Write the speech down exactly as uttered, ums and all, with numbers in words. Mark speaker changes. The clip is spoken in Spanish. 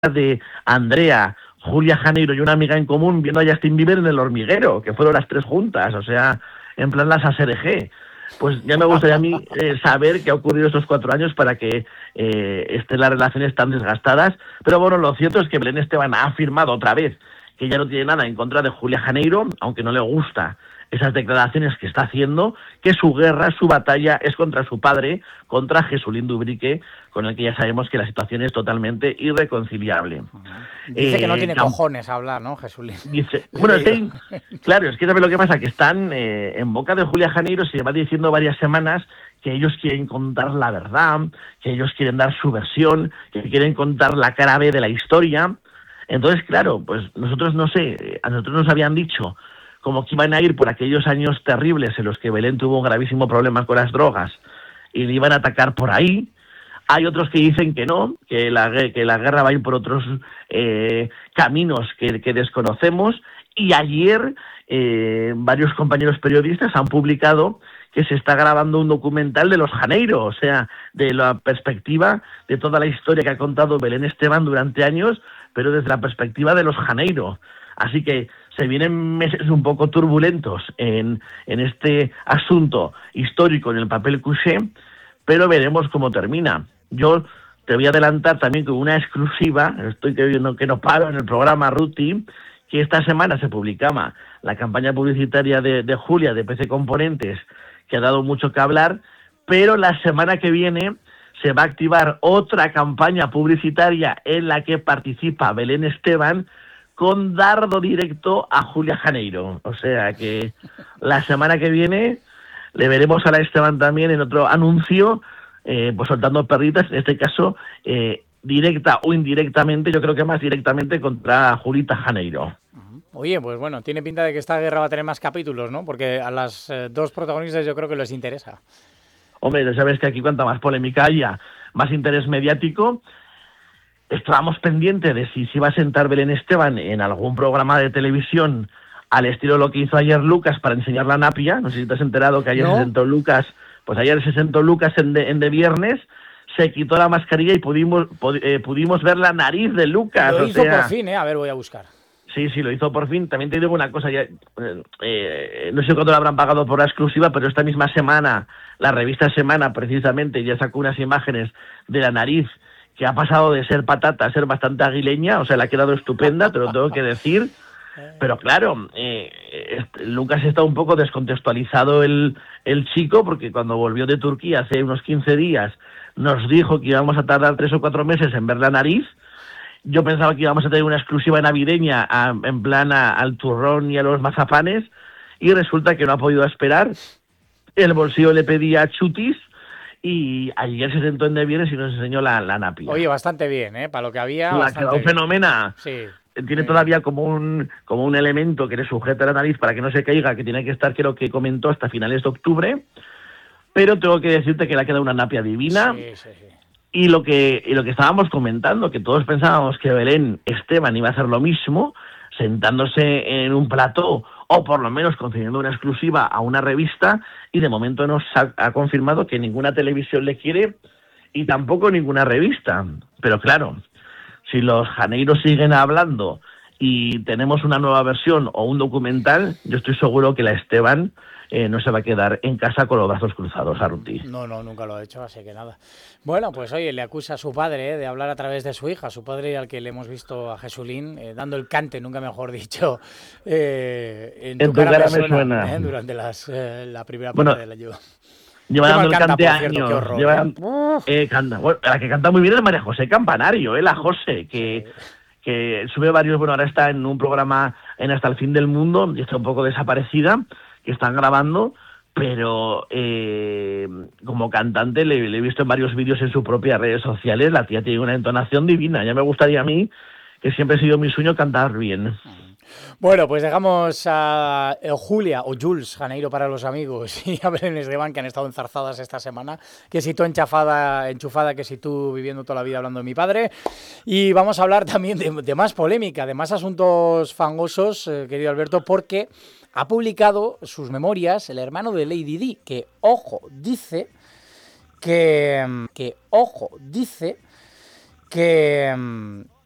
Speaker 1: de Andrea, Julia Janeiro y una amiga en común viendo a Justin Bieber en El Hormiguero, que fueron las tres juntas, o sea, en plan las A S R G. Pues ya me gustaría a mí eh, saber qué ha ocurrido estos cuatro años para que eh, estén las relaciones tan desgastadas. Pero bueno, lo cierto es que Belén Esteban ha afirmado otra vez que ya no tiene nada en contra de Julia Janeiro, aunque no le gusta esas declaraciones que está haciendo, que su guerra, su batalla es contra su padre, contra Jesulín Dubrique, con el que ya sabemos que la situación es totalmente irreconciliable.
Speaker 2: Uh-huh. Dice eh, que no tiene
Speaker 1: tam-
Speaker 2: cojones a hablar, ¿no, Jesulín?
Speaker 1: Dice, bueno, es que, claro, es que ¿sabes lo que pasa? Que están eh, en boca de Julia Janeiro, se lleva diciendo varias semanas que ellos quieren contar la verdad, que ellos quieren dar su versión, que quieren contar la cara B de la historia. Entonces, claro, pues nosotros no sé, a nosotros nos habían dicho como que iban a ir por aquellos años terribles en los que Belén tuvo un gravísimo problema con las drogas y le iban a atacar por ahí. Hay otros que dicen que no, que la, que la guerra va a ir por otros eh, caminos que, que desconocemos. Y ayer eh, varios compañeros periodistas han publicado que se está grabando un documental de los Janeiro, o sea, de la perspectiva de toda la historia que ha contado Belén Esteban durante años, pero desde la perspectiva de los Janeiro. Así que se vienen meses un poco turbulentos en, en este asunto histórico en el papel couché, pero veremos cómo termina. Yo te voy a adelantar también con una exclusiva, estoy que no, que no paro en el programa Ruti, que esta semana se publicaba la campaña publicitaria de, de Julia de P C Componentes, que ha dado mucho que hablar, pero la semana que viene se va a activar otra campaña publicitaria en la que participa Belén Esteban, con dardo directo a Julia Janeiro. O sea que la semana que viene le veremos a la Esteban también en otro anuncio, eh, pues soltando perritas, en este caso eh, directa o indirectamente, yo creo que más directamente contra Julita Janeiro.
Speaker 2: Oye, pues bueno, tiene pinta de que esta guerra va a tener más capítulos, ¿no? Porque a las eh, dos protagonistas yo creo que les interesa.
Speaker 1: Hombre, ya sabes que aquí cuanta más polémica haya, más interés mediático. Estábamos pendientes de si se iba a sentar Belén Esteban en algún programa de televisión al estilo de lo que hizo ayer Lucas para enseñar la napia. No sé si te has enterado que ayer ¿No? se sentó Lucas, pues ayer se sentó Lucas en de, en de viernes, se quitó la mascarilla y pudimos pod, eh, pudimos ver la nariz de Lucas.
Speaker 2: Lo
Speaker 1: o
Speaker 2: hizo
Speaker 1: sea,
Speaker 2: por fin, ¿eh? A ver, voy a buscar.
Speaker 1: Sí, sí, lo hizo por fin. También te digo una cosa, ya, eh, no sé cuánto lo habrán pagado por la exclusiva, pero esta misma semana, la revista Semana precisamente ya sacó unas imágenes de la nariz que ha pasado de ser patata a ser bastante aguileña, o sea, le ha quedado estupenda, te lo tengo que decir. Pero claro, eh, este, Lucas está un poco descontextualizado el, el chico, porque cuando volvió de Turquía hace unos quince días nos dijo que íbamos a tardar tres o cuatro meses en ver la nariz. Yo pensaba que íbamos a tener una exclusiva navideña a, en plan a, al turrón y a los mazapanes, y resulta que no ha podido esperar. El bolsillo le pedía chutis, y ayer se sentó en de viernes y nos enseñó la, la napia.
Speaker 2: Oye, bastante bien, ¿eh? Para lo que había,
Speaker 1: la ha quedado fenómena.
Speaker 2: Sí.
Speaker 1: Tiene todavía como un como un elemento que le sujeta la nariz para que no se caiga, que tiene que estar, creo que comentó, hasta finales de octubre. Pero tengo que decirte que le ha quedado una napia divina.
Speaker 2: Sí, sí, sí.
Speaker 1: Y lo que y lo que estábamos comentando, que todos pensábamos que Belén Esteban iba a hacer lo mismo, sentándose en un plató o por lo menos concediendo una exclusiva a una revista, y de momento nos ha, ha confirmado que ninguna televisión le quiere y tampoco ninguna revista. Pero claro, si los Janeiros siguen hablando y tenemos una nueva versión o un documental, yo estoy seguro que la Esteban eh, no se va a quedar en casa con los brazos cruzados, Arruti.
Speaker 2: No, no, nunca lo ha hecho, así que nada. Bueno, pues oye, le acusa a su padre eh, de hablar a través de su hija, su padre al que le hemos visto a Jesulín eh, dando el cante, nunca mejor dicho, eh, en, tu
Speaker 1: en tu
Speaker 2: cara,
Speaker 1: cara
Speaker 2: me suena,
Speaker 1: me suena.
Speaker 2: Eh, durante las, eh, la primera
Speaker 1: bueno,
Speaker 2: parte del año.
Speaker 1: Lleva dando el cante
Speaker 2: canta,
Speaker 1: años.
Speaker 2: Cierto, horror,
Speaker 1: lleva,
Speaker 2: ¿eh?
Speaker 1: eh, canta. Bueno, la que canta muy bien es María José Campanario, eh, la José, que, sí. que sube varios, bueno, ahora está en un programa en Hasta el Fin del Mundo, y está un poco desaparecida, que están grabando, pero eh, como cantante le, le he visto en varios vídeos en sus propias redes sociales. La tía tiene una entonación divina. Ya me gustaría a mí, que siempre ha sido mi sueño, cantar bien.
Speaker 2: Bueno, pues dejamos a Julia o Jules Janeiro para los amigos y a Belén Esteban, que han estado enzarzadas esta semana, que si tú enchafada, enchufada, que si tú viviendo toda la vida hablando de mi padre. Y vamos a hablar también de, de más polémica, de más asuntos fangosos, eh, querido Alberto, porque ha publicado sus memorias el hermano de Lady Di, que, ojo, dice que, que ojo, dice que